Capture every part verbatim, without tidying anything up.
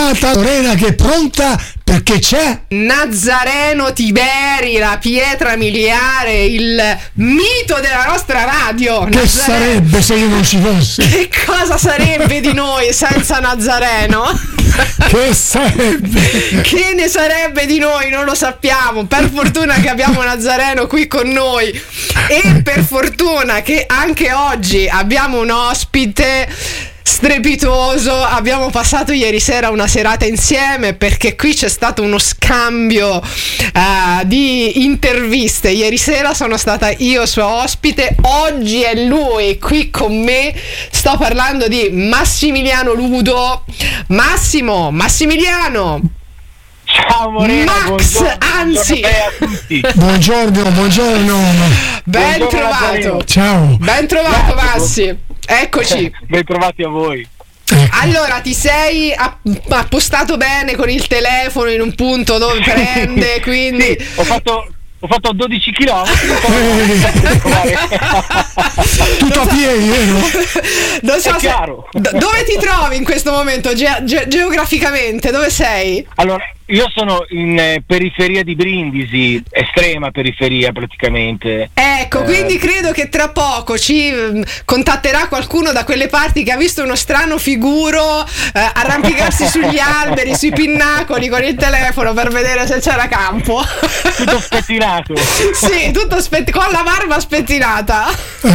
chiamata Lorena che è pronta perché c'è Nazareno Tiberi, la pietra miliare, il mito della nostra radio. Che Nazareno. sarebbe se io non ci fossi? Che cosa sarebbe di noi senza Nazareno? Che sarebbe? Che ne sarebbe di noi? Non lo sappiamo. Per fortuna che abbiamo Nazareno qui con noi e per fortuna che anche oggi abbiamo un ospite strepitoso. Abbiamo passato ieri sera una serata insieme perché qui c'è stato uno scambio uh, di interviste. Ieri sera sono stata io sua ospite, oggi è lui qui con me. Sto parlando di Massimiliano Ludo. Massimo, Massimiliano. Ciao Morena, Max, buongiorno, anzi buongiorno a tutti. Buongiorno, buongiorno. Ben Buongiorno, trovato. Nazareno. Ciao. Ben trovato, Grazie. Massi. Eccoci. Ben trovati a voi. Allora, ti sei app- appostato bene con il telefono in un punto dove prende, quindi Sì, ho fatto ho fatto dodici chilometri. Tutto a piedi, vero? non so È se chiaro. do- dove ti trovi in questo momento ge- ge- geograficamente, dove sei? Allora, io sono in eh, periferia di Brindisi, estrema periferia praticamente. Ecco, Eh. quindi credo che tra poco ci mm, contatterà qualcuno da quelle parti che ha visto uno strano figuro eh, arrampicarsi sugli alberi, sui pinnacoli con il telefono per vedere se c'era campo. Tutto spettinato. Sì, tutto spett- con la barba spettinata.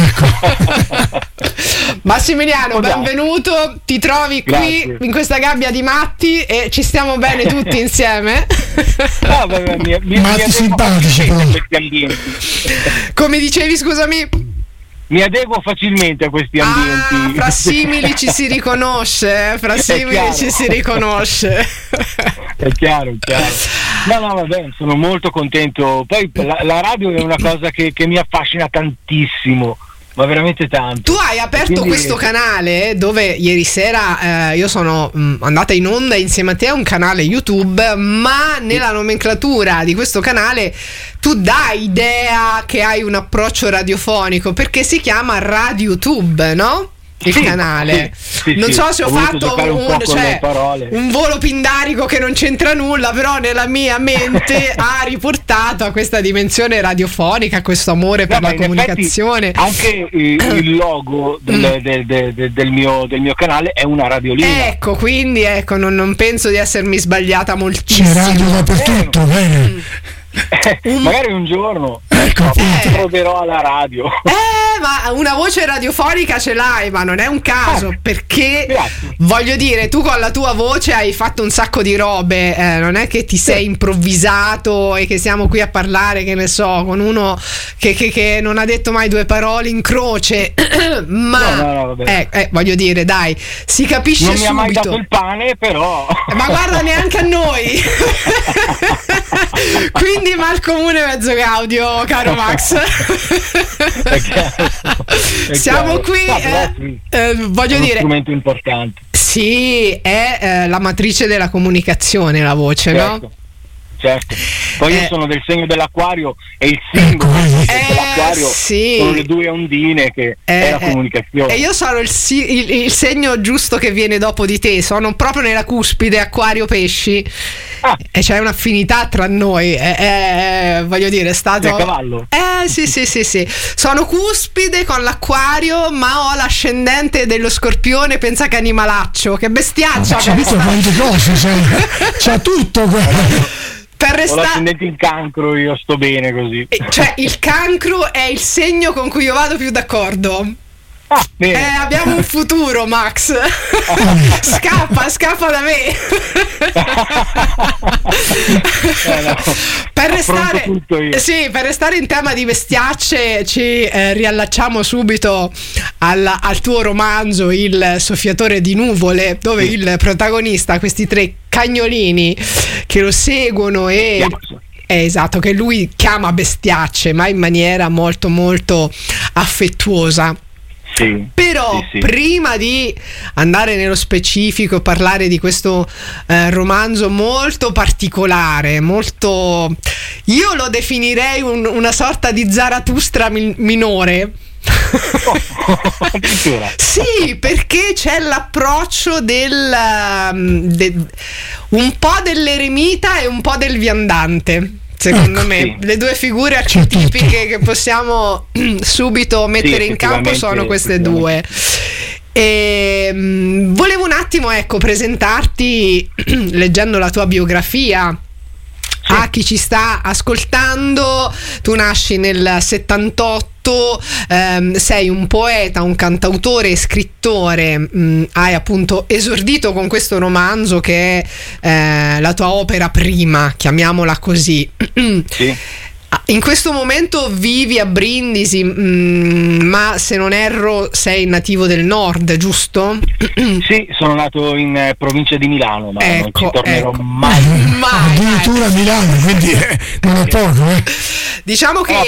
Massimiliano, Buongiorno. benvenuto. Ti trovi qui Grazie. in questa gabbia di matti e ci stiamo bene tutti insieme. Ah, beh, beh, mi, mi, Matti mi adeguo simpatici, facilmente però. a questi ambienti. Come dicevi, scusami? Mi adeguo facilmente a questi Ah, ambienti. fra simili ci si riconosce, eh? Fra simili chiaro. ci si riconosce. È chiaro, è chiaro. No, no, vabbè, sono molto contento. Poi la, la radio è una cosa che, che mi affascina tantissimo, ma veramente tanto. Tu hai aperto Quindi- questo canale dove ieri sera eh, io sono mh, andata in onda insieme a te a un canale YouTube, ma nella nomenclatura di questo canale tu dai idea che hai un approccio radiofonico perché si chiama RadioTube, no? Il Sì, canale. sì, sì, non sì. so se ho, Ho voluto fatto giocare un un, po' con cioè, le parole. un volo pindarico che non c'entra nulla, però nella mia mente ha riportato a questa dimensione radiofonica, a questo amore per No, la ma in comunicazione. effetti Anche eh, il logo del, del- del- del- del mio, del mio canale è una radiolina. Ecco, quindi ecco, non, non penso di essermi sbagliata moltissimo. C'è radio dappertutto, bene. Eh, magari un giorno Ecco, appunto. proverò alla radio. Eh, ma una voce radiofonica ce l'hai, ma non è un caso, Ah, perché grazie. voglio dire, tu con la tua voce hai fatto un sacco di robe, eh, non è che ti sei improvvisato e che siamo qui a parlare, che ne so, con uno che, che- che non ha detto mai due parole in croce, ma No, no, no, vabbè. eh, eh, voglio dire, dai, si capisce Non mi ha mai subito. dato il pane, però. Ma guarda, neanche a noi. Quindi mal comune mezzo gaudio, caro Max. È chiaro, è Siamo chiaro. qui, No, però eh, sì, eh, è voglio uno dire, strumento importante. sì, è eh, la matrice della comunicazione, la voce, Certo, no? certo. Poi Eh. io sono del segno dell'acquario e il simbolo Ecco, del eh, dell'acquario sì. sono le due ondine che Eh, è la eh. comunicazione. E io sono il, si- il- il segno giusto che viene dopo di te, sono proprio nella cuspide, acquario pesci. Ah. E c'è un'affinità tra noi, eh, eh, voglio dire, è stato... Del cavallo? Eh sì sì sì sì, sono cuspide con l'acquario, ma ho l'ascendente dello scorpione, pensa che animalaccio, che bestiaccia. C'ha per tutto sta- quante cose, sai? C'ha tutto quello. per Ho restare... l'ascendente in cancro, io sto bene così. Eh, Cioè, il cancro è il segno con cui io vado più d'accordo. Ah, bene. Eh, abbiamo un futuro, Max. Scappa, scappa da me. Eh, no. Per Affronto restare, tutto io. sì, per restare in tema di bestiacce, ci eh, riallacciamo subito al, al tuo romanzo Il soffiatore di nuvole, dove Sì. il protagonista ha questi tre cagnolini che lo seguono e... Piazza. Eh, esatto, che lui chiama bestiacce, ma in maniera molto molto affettuosa. Sì, Però sì, sì. prima di andare nello specifico e parlare di questo eh, romanzo molto particolare, molto, io lo definirei un- una sorta di Zarathustra min- minore, Oh, addirittura. Sì, perché c'è l'approccio del um, de, un po' dell'eremita e un po' del viandante. Secondo Ecco, me sì. le due figure C'è archetipiche che possiamo subito mettere Sì, in campo sono queste due. E, mh, volevo un attimo, ecco, presentarti leggendo la tua biografia. Sì. A chi ci sta ascoltando, tu nasci nel settantotto, ehm, sei un poeta, un cantautore e scrittore, mh, hai appunto esordito con questo romanzo che è eh, la tua opera prima, chiamiamola così. Sì. In questo momento vivi a Brindisi, mh, ma se non erro sei nativo del nord, giusto? Sì, sono nato in eh, provincia di Milano, ma non Ecco, ci tornerò ecco. mai. Mai, addirittura a Milano, quindi eh, non è poco, eh. Diciamo che No,